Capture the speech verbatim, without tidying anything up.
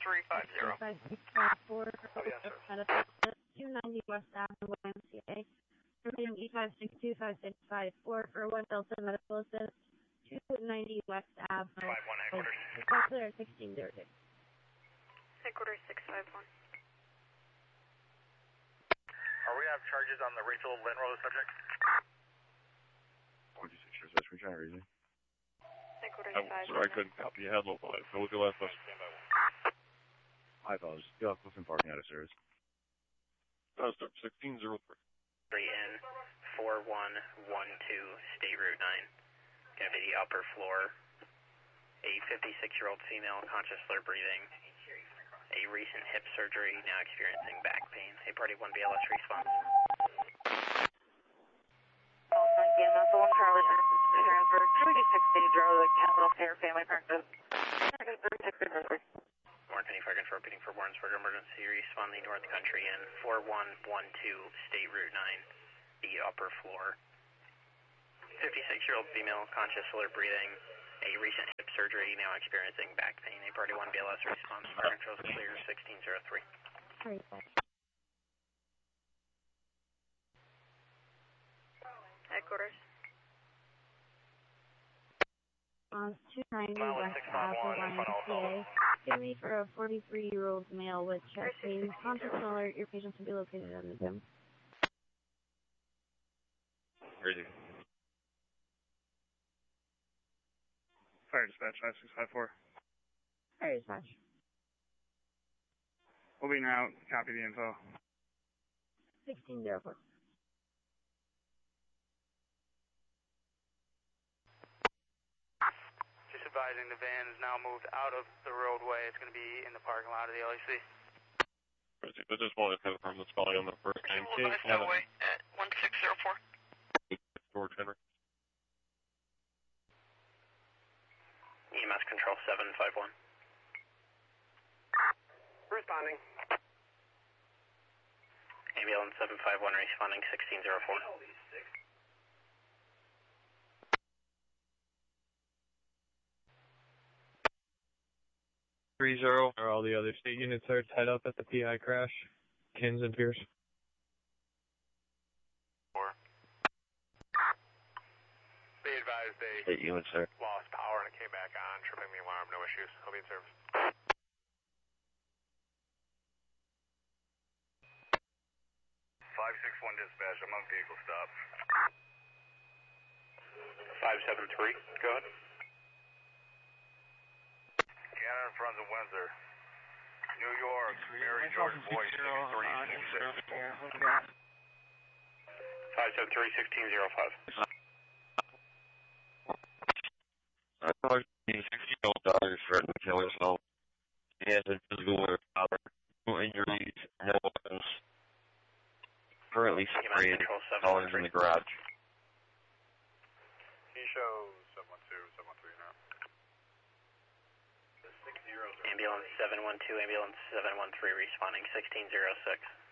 three five zero. five six five four Oh, yes, sir. two ninety West Avenue, Y M C A. Repeating E five six two five six five four for one Delta Medical Assist. two ninety West Avenue. five one headquarters. Clear sixteen zero six. Headquarters six five one. Are we have charges on the Rachel Linrow subject? twenty-six years, that's what you're trying to Headquarters I, five sorry, I couldn't copy. You had low five. What was your last question? I apologize. Yeah, Clifton parking out of service. Uh, start sixteen zero three. Three in four one one two State Route nine. Gonna be the upper floor. A fifty-six-year-old female, conscious slur breathing. A recent hip surgery, now experiencing back pain. A party one B L S response. Again, that's the one Charlie transfer two eighty-six Stage Road, the Capital Care Family Practice. Warren Penny Fire Control repeating for Warrensburg emergency responding North Country in four one one two State Route nine, the upper floor. fifty-six-year-old female, conscious slur breathing. A recent hip surgery, now experiencing back pain. A party one B L S response. Fire control is clear sixteen zero three. Sorry, Headquarters. On two ninety West Avenue, Y M C A. Give me for a forty-three-year-old male with chest pain. Conscious alert, your patient can be located under him. Crazy. Fire dispatch five six five four. Fire dispatch. We'll be now. Copy the info. sixteen zero four. Just advising the van is now moved out of the roadway. It's going to be in the parking lot of the L A C. Crazy. I just wanted to confirm the spelling on the first name. We'll advise that way at one six zero four. George Henry. E M S control seven five one. Responding. Ambulance seven five one responding sixteen zero four. Three zero. Are all the other state units are tied up at the P I crash? Kins and Pierce. Four. They advised they State unit, sir. lost power and it came back on, tripping the alarm, no issues. I'll be in service. five six one dispatch, I'm on vehicle stop. five seven three, go ahead. Cannon front of Windsor. New York, Mary George Boy, six three six six. five seven three, sixteen zero five. I charged the sixty-year-old daughter threatened to kill herself. She has been physical with her father. No injuries, no weapons. Currently separated, colors in the garage. He shows seven one two, seven one three now. Ambulance seven one two, ambulance seven one three responding sixteen zero six.